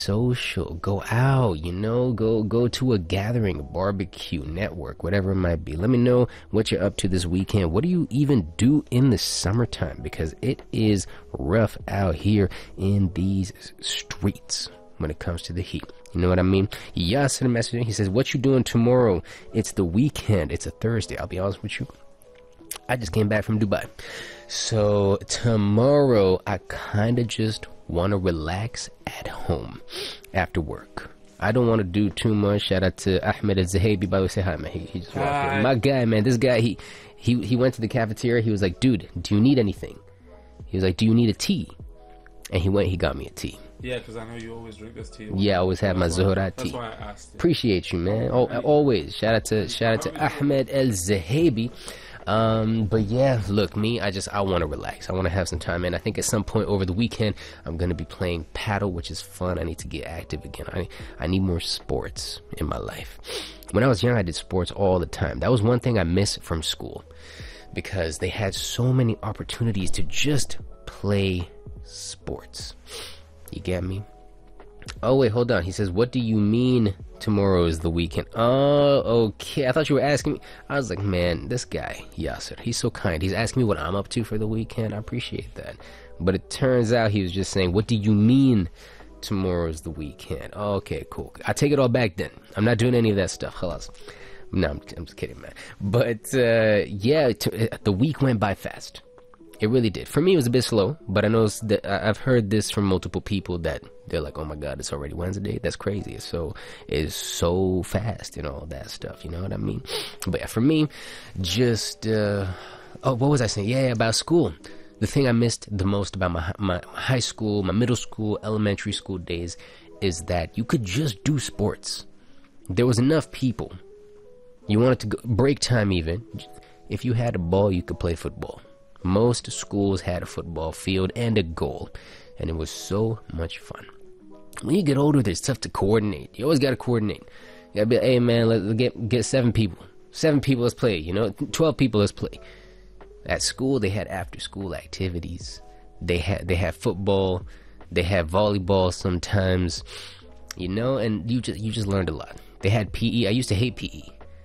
social, go out, go to a gathering, a barbecue, network, whatever it might be. Let me know what you're up to this weekend. What do you even do in the summertime? Because it is rough out here in these streets when it comes to the heat. You know what I mean? Yes, in the message, he says, what you doing tomorrow? It's the weekend. It's a Thursday. I'll be honest with you, I just came back from Dubai. So tomorrow, I kind of just want to relax at home after work. I don't want to do too much. Shout out to Ahmed Al-Zahabi. By the way, say hi, man. He just walked in. My guy, man. This guy, he went to the cafeteria. He was like, dude, do you need anything? He was like, do you need a tea? And he got me a tea. Yeah, because I know you always drink this tea. Yeah, I always have my Zuhra tea. That's why I asked. Appreciate you, man. Always. Shout out to Ahmed Al-Zahabi. But yeah, look, I want to relax. I want to have some time, and I think at some point over the weekend, I'm going to be playing paddle, which is fun. I need to get active again. I need more sports in my life. When I was young, I did sports all the time. That was one thing I missed from school, because they had so many opportunities to just play sports. You get me? Oh, wait, hold on. He says, what do you mean tomorrow is the weekend? Oh, okay. I thought you were asking me. I was like, man, this guy, Yasser, he's so kind. He's asking me what I'm up to for the weekend. I appreciate that. But it turns out he was just saying, what do you mean tomorrow is the weekend? Oh, okay, cool. I take it all back then. I'm not doing any of that stuff. Khalas. No, I'm just kidding, man. But, yeah, the week went by fast. It really did. For me, it was a bit slow, but I know that I've heard this from multiple people that they're like, "Oh my God, it's already Wednesday. That's crazy. It's so fast and all that stuff." You know what I mean? But yeah, for me, just what was I saying? Yeah, about school. The thing I missed the most about my high school, my middle school, elementary school days is that you could just do sports. There was enough people. You wanted to go break time even. If you had a ball, you could play football. Most schools had a football field and a goal, and it was so much fun. When you get older, it's tough to coordinate. You always got to coordinate. You got to be like, hey, man, let's get 7 people. 7 people, let's play. 12 people, let's play. At school, they had after-school activities. They had football. They had volleyball sometimes. And you just learned a lot. They had PE. I used to hate PE.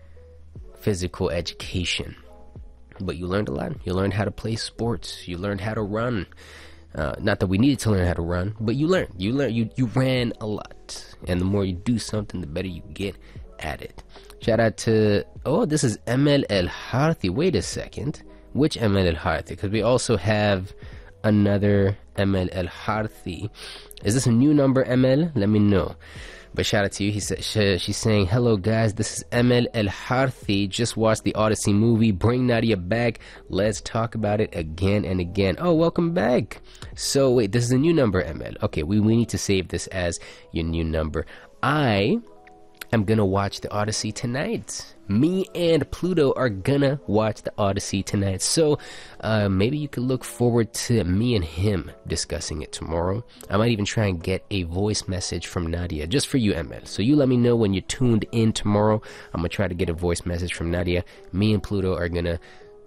Physical education. But you learned a lot. You learned how to play sports. You learned how to run. Not that we needed to learn how to run, but you learned. You ran a lot. And the more you do something, the better you get at it. Shout out to, this is Emel El Harthi. Wait a second. Which Emel El Harthi? Because we also have another Emel El Harthi. Is this a new number, Emel? Let me know. But shout out to you. She's saying, hello guys, this is Emel El Harthi. Just watched the Odyssey movie. Bring Nadia back. Let's talk about it again and again. Oh, welcome back. So wait, this is a new number, Emel. Okay, we need to save this as your new number. I am gonna watch the Odyssey tonight. Me and Pluto are gonna watch the Odyssey tonight. So maybe you could look forward to me and him discussing it tomorrow. I might even try and get a voice message from Nadia just for you, Emel. So you let me know when you're tuned in tomorrow. I'm gonna try to get a voice message from Nadia. Me and Pluto are gonna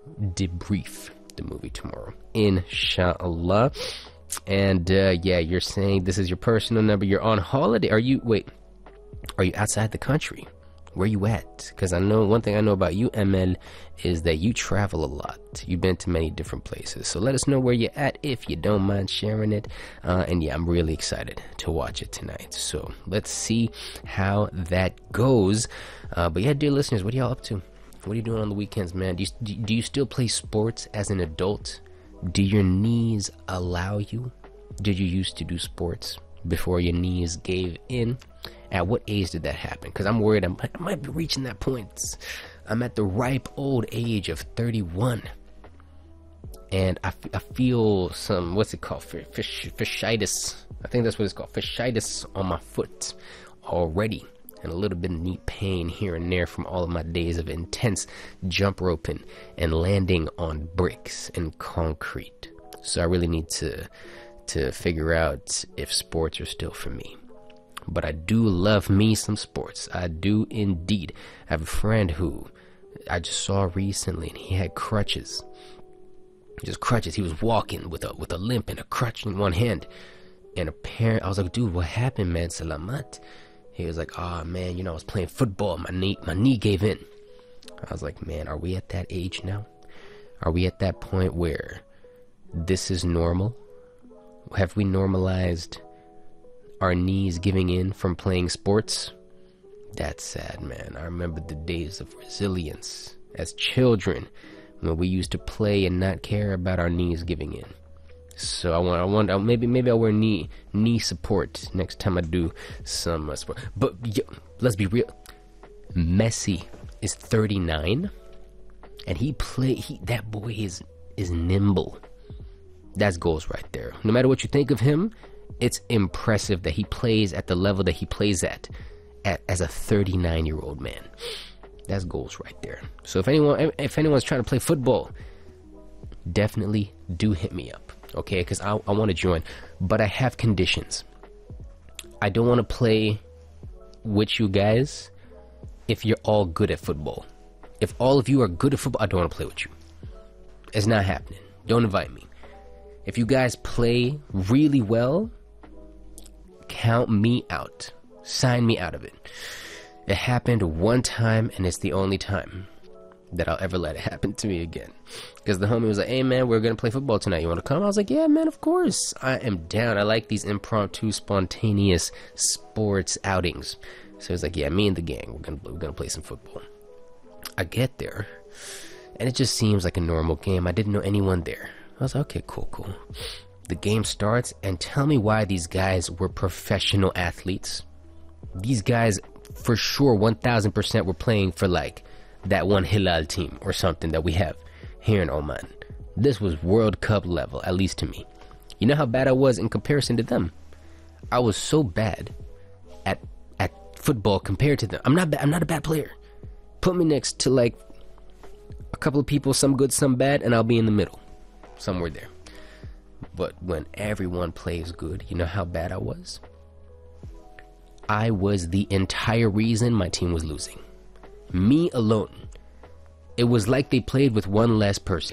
debrief the movie tomorrow, inshallah. And yeah, you're saying this is your personal number. You're on holiday. Are you outside the country? Where you at? Because I know one thing I know about you, Emel, is that you travel a lot. You've been to many different places. So let us know where you're at if you don't mind sharing it. And yeah, I'm really excited to watch it tonight. So let's see how that goes. But yeah, dear listeners, what are y'all up to? What are you doing on the weekends, man? Do you still play sports as an adult? Do your knees allow you? Did you used to do sports before your knees gave in? At what age did that happen? Because I'm worried I might be reaching that point. I'm at the ripe old age of 31. And I feel some, what's it called? Fasciitis. I think that's what it's called. Fasciitis on my foot already. And a little bit of knee pain here and there from all of my days of intense jump roping and landing on bricks and concrete. So I really need to figure out if sports are still for me. But I do love me some sports. I do indeed. I have a friend who I just saw recently, and he had crutches. Just crutches. He was walking with a limp and a crutch in one hand. And apparently, I was like, dude, what happened, man? Salamat. He was like, oh man, you know, I was playing football, my knee gave in. I was like, man, are we at that age now? Are we at that point where this is normal? Have we normalized our knees giving in from playing sports? That's sad, man. I remember the days of resilience as children when we used to play and not care about our knees giving in. So I want maybe I'll wear knee support next time I do some sport. But yo, let's be real. Messi is 39, and that boy is nimble. That's goals right there. No matter what you think of him, it's impressive that he plays at the level that he plays at as a 39-year-old man. That's goals right there. So if anyone's trying to play football, definitely do hit me up, okay? Because I want to join, but I have conditions. I don't want to play with you guys if you're all good at football. If all of you are good at football, I don't want to play with you. It's not happening. Don't invite me. If you guys play really well, count me out. Sign me out of it. It happened one time, and it's the only time that I'll ever let it happen to me again. Because the homie was like, hey man, we're going to play football tonight. You want to come? I was like, yeah man, of course. I am down. I like these impromptu, spontaneous sports outings. So he's like, yeah, me and the gang, we're gonna play some football. I get there, and it just seems like a normal game. I didn't know anyone there. I was like, okay, cool. The game starts, and tell me why these guys were professional athletes. These guys, for sure, 1000% were playing for like that one Hilal team or something that we have here in Oman. This was World Cup level, at least to me. You know how bad I was in comparison to them? I was so bad at football compared to them. I'm not a bad player. Put me next to like a couple of people, some good, some bad, and I'll be in the middle, somewhere there. But when everyone plays good, you know how bad I was? I was the entire reason my team was losing. Me alone. It was like they played with one less person.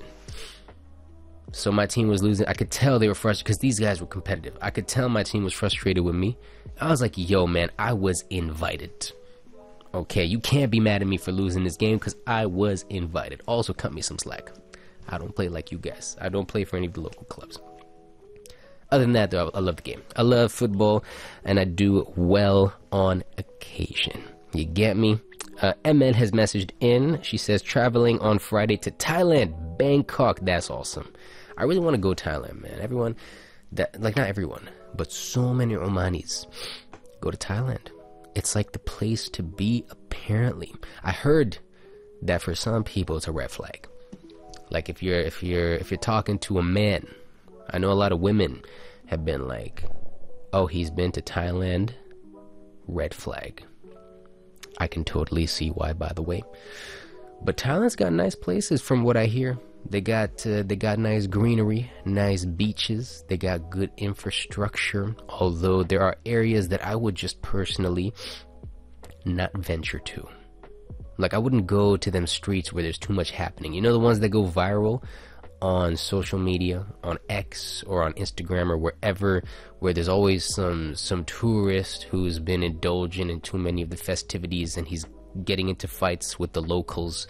So my team was losing. I could tell they were frustrated because these guys were competitive. I could tell my team was frustrated with me. I was like, yo, man, I was invited. Okay, you can't be mad at me for losing this game because I was invited. Also, cut me some slack. I don't play like you guys. I don't play for any of the local clubs. Other than that, though, I love the game. I love football, and I do well on occasion. You get me? Emmet has messaged in. She says, traveling on Friday to Thailand, Bangkok. That's awesome. I really want to go Thailand, man. Everyone, not everyone, but so many Omanis go to Thailand. It's like the place to be, apparently. I heard that for some people, it's a red flag. Like if you're talking to a man, I know a lot of women have been like, oh, he's been to Thailand, red flag. I can totally see why, by the way. But Thailand's got nice places from what I hear. They got nice greenery, nice beaches. They got good infrastructure. Although there are areas that I would just personally not venture to. Like I wouldn't go to them streets where there's too much happening. You know the ones that go viral on social media, on X or on Instagram or wherever, where there's always some tourist who's been indulging in too many of the festivities and he's getting into fights with the locals.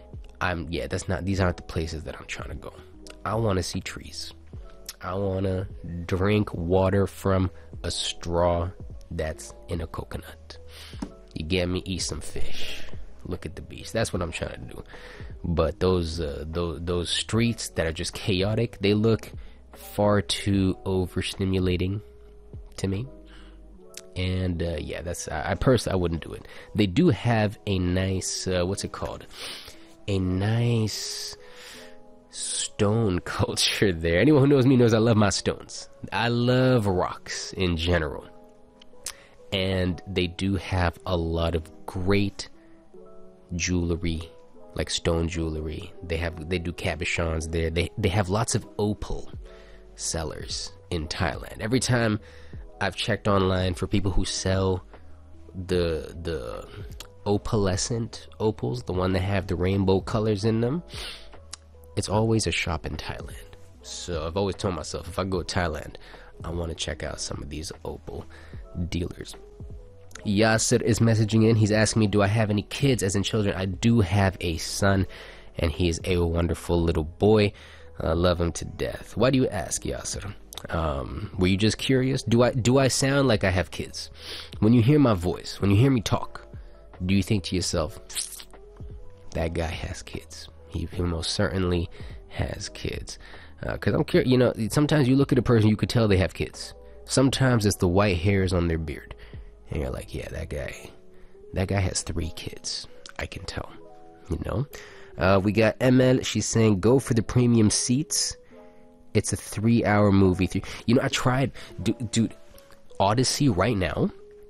These aren't the places that I'm trying to go. I want to see trees. I want to drink water from a straw that's in a coconut. You get me? Eat some fish. Look at the beach. That's what I'm trying to do. But those streets that are just chaotic, they look far too overstimulating to me. And I personally wouldn't do it. They do have a nice what's it called? A nice stone culture there. Anyone who knows me knows I love my stones. I love rocks in general. And they do have a lot of great jewelry, like stone jewelry. They do cabochons there. They have lots of opal sellers in Thailand. Every time I've checked online for people who sell the opalescent opals, the one that have the rainbow colors in them, it's always a shop in Thailand. So I've always told myself, if I go to Thailand, I want to check out some of these Opal dealers. Yasser is messaging in. He's asking me, do I have any kids, as in children? I do have a son, and he is a wonderful little boy. I love him to death. Why do you ask, Yasser? Were you just curious? Do I sound like I have kids? When you hear my voice, when you hear me talk, do you think to yourself, that guy has kids? He most certainly has kids. Because I'm curious, you know, sometimes you look at a person, you could tell they have kids. Sometimes it's the white hairs on their beard. And you're like, yeah, that guy has 3 kids. I can tell, you know. We got ML. She's saying, go for the premium seats. It's a 3-hour movie. You know, I tried. Dude, Odyssey right now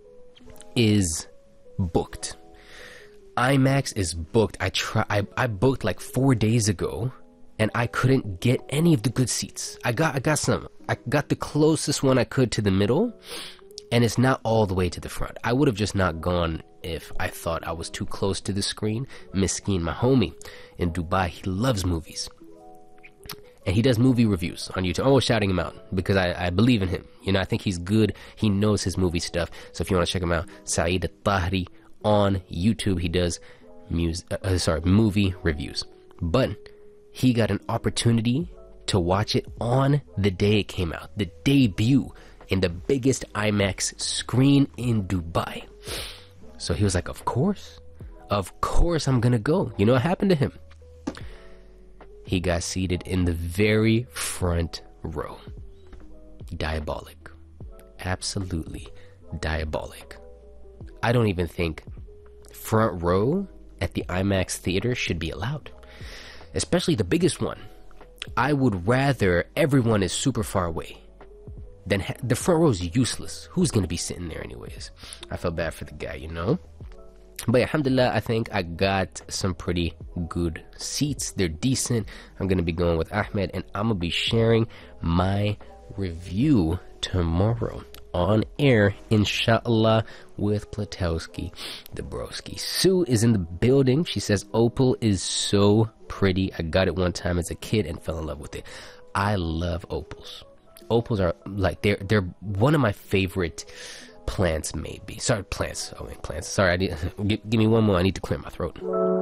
is booked. IMAX is booked. I booked like 4 days ago, and I couldn't get any of the good seats. I got some. I got the closest one I could to the middle, and it's not all the way to the front. I would have just not gone if I thought I was too close to the screen. Miskeen, my homie in Dubai, he loves movies. And he does movie reviews on YouTube. I'm always shouting him out because I believe in him. You know, I think he's good. He knows his movie stuff. So if you want to check him out, Saeed Al-Tahri on YouTube. He does movie reviews. But he got an opportunity to watch it on the day it came out. The debut in the biggest IMAX screen in Dubai. So he was like, of course I'm gonna go. You know what happened to him? He got seated in the very front row. Diabolic. Absolutely diabolic. I don't even think front row at the IMAX theater should be allowed. Especially the biggest one. I would rather everyone is super far away. Then the front row is useless. Who's going to be sitting there anyways? I felt bad for the guy, you know? But alhamdulillah, I think I got some pretty good seats. They're decent. I'm going to be going with Ahmed, and I'm going to be sharing my review tomorrow on air, inshallah, with Platowski Dabrowski. Sue is in the building. She says, Opal is so pretty. I got it one time as a kid and fell in love with it. I love opals. Opals are like, they're one of my favorite plants, maybe. Sorry, plants. Oh, wait, plants. Sorry, give me one more. I need to clear my throat.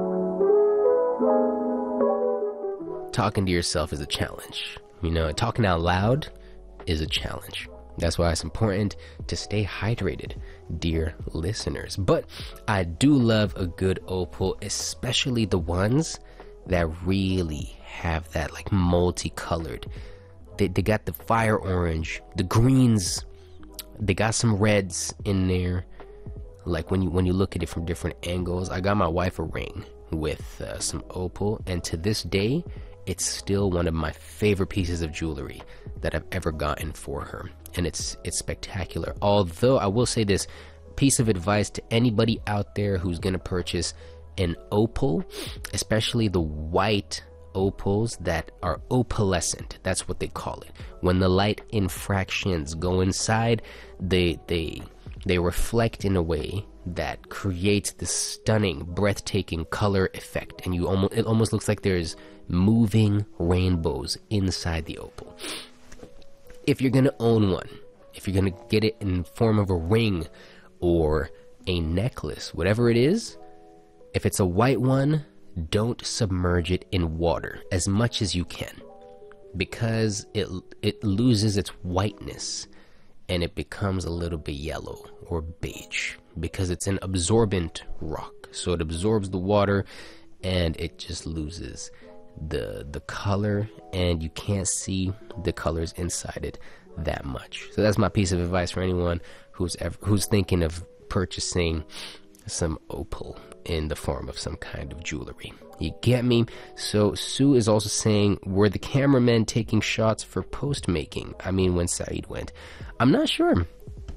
Talking to yourself is a challenge. You know, talking out loud is a challenge. That's why it's important to stay hydrated, dear listeners. But I do love a good opal, especially the ones that really have that like multicolored. They got the fire orange, the greens. They got some reds in there. Like when you look at it from different angles. I got my wife a ring with some opal, and to this day, it's still one of my favorite pieces of jewelry that I've ever gotten for her. And it's spectacular. Although I will say this piece of advice to anybody out there who's gonna purchase an opal, especially the white opals that are opalescent. That's what they call it. When the light infractions go inside, they reflect in a way that creates this stunning, breathtaking color effect, and it almost looks like there's moving rainbows inside the opal. If you're gonna own one, if you're gonna get it in the form of a ring or a necklace, whatever it is, if it's a white one, don't submerge it in water as much as you can, because it loses its whiteness and it becomes a little bit yellow or beige, because it's an absorbent rock. So it absorbs the water and it just loses the color, and you can't see the colors inside it that much. So that's my piece of advice for anyone who's thinking of purchasing some opal in the form of some kind of jewelry. You get me? So Sue is also saying, were the cameramen taking shots for post making? I mean, when Saeed went. I'm not sure.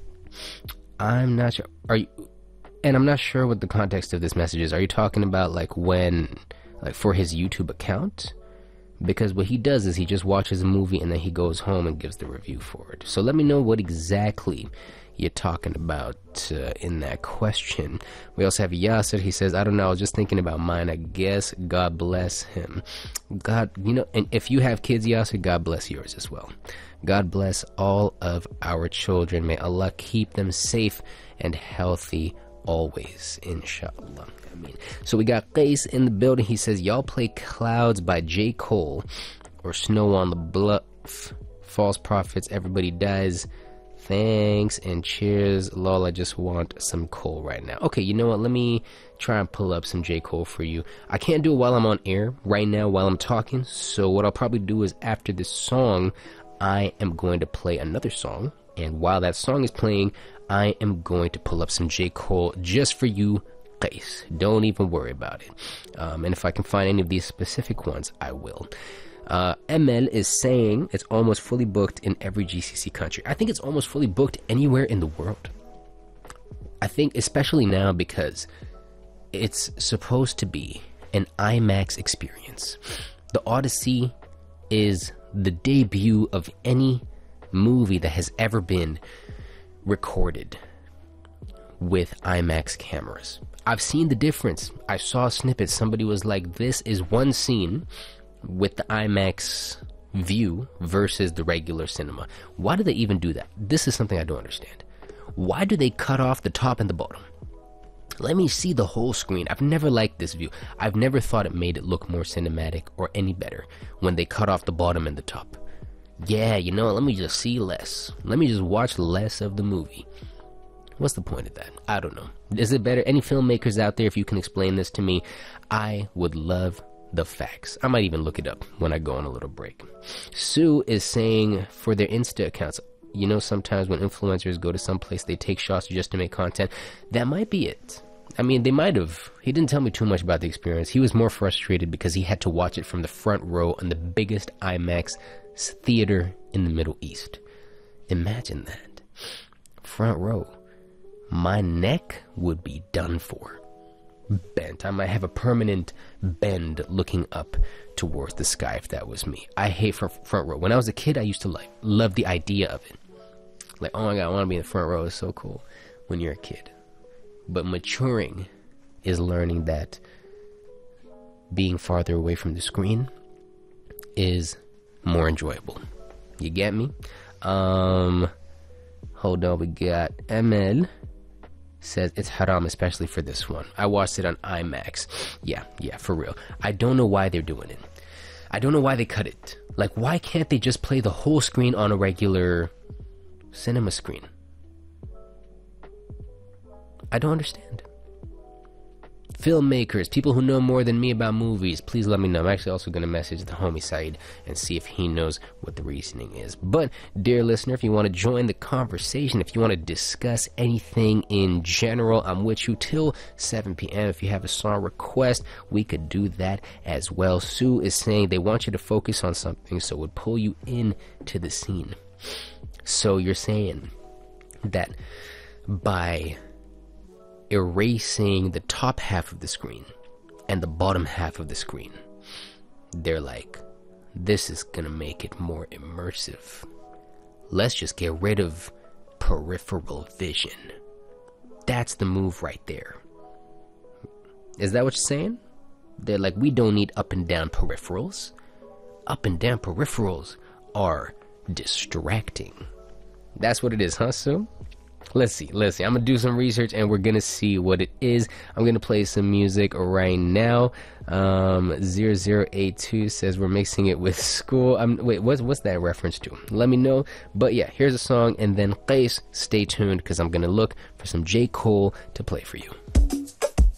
Are you? And I'm not sure what the context of this message is. Are you talking about like when, like for his YouTube account? Because what he does is he just watches a movie and then he goes home and gives the review for it. So let me know what exactly you're talking about in that question. We also have Yasser. He says, I don't know, I was just thinking about mine. I guess God bless him. God, and if you have kids, Yasser, God bless yours as well. God bless all of our children. May Allah keep them safe and healthy always, inshallah. So we got Qais in the building. He says, y'all play Clouds by J. Cole or Snow on the Bluff, False Prophets, Everybody Dies. Thanks and cheers. Lol, I just want some Cole right now. Okay, you know what? Let me try and pull up some J. Cole for you. I can't do it while I'm on air right now while I'm talking. So what I'll probably do is after this song, I am going to play another song. And while that song is playing, I am going to pull up some J. Cole just for you, Qais. Don't even worry about it. And if I can find any of these specific ones, I will. ML is saying it's almost fully booked in every GCC country. I think it's almost fully booked anywhere in the world. I think especially now because it's supposed to be an IMAX experience. The Odyssey is the debut of any movie that has ever been recorded with IMAX cameras. I've seen the difference. I saw a snippet. Somebody was like, this is one scene with the IMAX view versus the regular cinema. Why do they even do that? This is something I don't understand. Why do they cut off the top and the bottom? Let me see the whole screen. I've never liked this view. I've never thought it made it look more cinematic or any better when they cut off the bottom and the top. Yeah, let me just see less. Let me just watch less of the movie. What's the point of that? I don't know. Is it better? Any filmmakers out there, if you can explain this to me, I would love the facts. I might even look it up when I go on a little break. Sue is saying for their Insta accounts, sometimes when influencers go to some place, they take shots just to make content. That might be it. I mean, they might have. He didn't tell me too much about the experience. He was more frustrated because he had to watch it from the front row on the biggest IMAX theater in the Middle East. Imagine that. Front row. My neck would be done for. Bent. I might have a permanent bend looking up towards the sky if that was me. I hate front row. When I was a kid, I used to love the idea of it. Like, oh my god, I want to be in the front row. It's so cool when you're a kid. But maturing is learning that being farther away from the screen is more enjoyable. You get me? Hold on, we got ML says it's haram, especially for this one. I watched it on IMAX. Yeah, for real. I don't know why they're doing it. I don't know why they cut it. Like, why can't they just play the whole screen on a regular cinema screen? I don't understand. Filmmakers, people who know more than me about movies, please let me know. I'm actually also going to message the homie Saeed and see if he knows what the reasoning is. But, dear listener, if you want to join the conversation, if you want to discuss anything in general, I'm with you till 7 p.m. If you have a song request, we could do that as well. Sue is saying they want you to focus on something, so it would pull you into the scene. So you're saying that by erasing the top half of the screen and the bottom half of the screen, they're like, this is gonna make it more immersive. Let's just get rid of peripheral vision. That's the move right there. Is that what you're saying? They're like, we don't need up and down peripherals. Up and down peripherals are distracting. That's what it is, huh, Sue? Let's see. I'm gonna do some research and we're gonna see what it is. I'm gonna play some music right now. 0082 says we're mixing it with school. Wait, what's that reference to? Let me know. But yeah, here's a song, and then Qais, stay tuned because I'm gonna look for some J. Cole to play for you.